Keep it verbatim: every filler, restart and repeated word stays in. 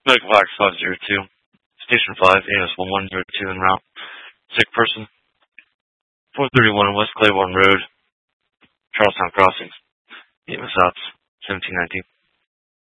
Medical Box five zero two. Station five, A S one one zero two en route. Sick person. four thirty-one West Claiborne Road. Charlestown Crossings. E M S ops. seventeen nineteen.